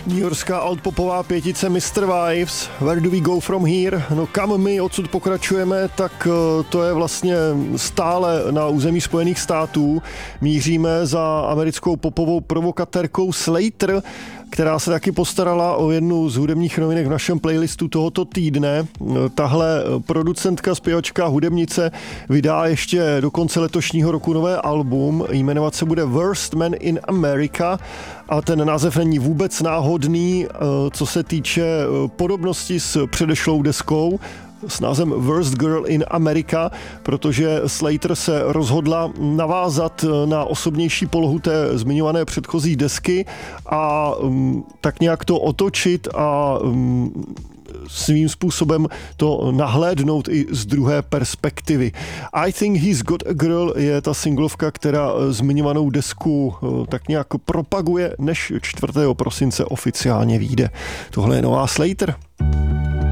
Newyorská altpopová pětice Mr. Wives, Where do we go from here? No kam my odsud pokračujeme, tak to je vlastně stále na území Spojených států. Míříme za americkou popovou provokatérkou Slater, která se taky postarala o jednu z hudebních novinek v našem playlistu tohoto týdne. Tahle producentka, zpěvačka, hudebnice vydá ještě do konce letošního roku nové album, jmenovat se bude Worst Man in America a ten název není vůbec náhodný, co se týče podobnosti s předešlou deskou s názvem Worst Girl in America, protože Slater se rozhodla navázat na osobnější polohu té zmiňované předchozí desky a tak nějak to otočit a svým způsobem to nahlédnout i z druhé perspektivy. I Think He's Got a Girl je ta singlovka, která zmiňovanou desku tak nějak propaguje, než 4. prosince oficiálně vyjde. Tohle je nová Slater.